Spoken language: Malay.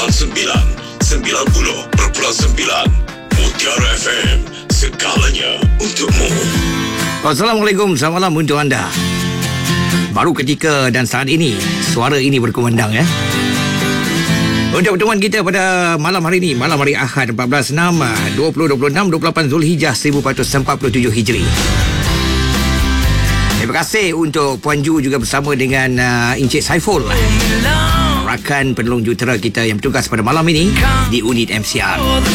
90.9. Mutiara FM, segalanya untukmu. Assalamualaikum, selamat malam untuk anda. Baru ketika dan saat ini suara ini berkumandang ya. Untuk pertemuan kita pada malam hari ini, malam hari Ahad 14/6 2026 28 Zulhijjah 1447 Hijri. Terima kasih untuk Puan Ju juga bersama dengan Encik Saiful, rakan penolong jentera kita yang bertugas pada malam ini di unit MCR.